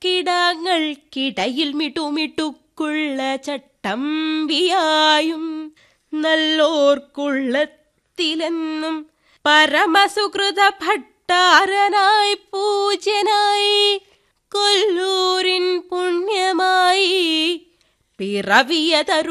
കിടങ്ങൾക്കിടയിൽ മിടുമിടുക്കുള്ള ചട്ടമ്പിയായും നല്ലോർക്കുള്ളത്തിലെന്നും പരമസുഹൃത ഭട്ടാരനായി പൂജ്യനായി കൊല്ലൂരിൻ പുണ്യമായി പിറവിയതരു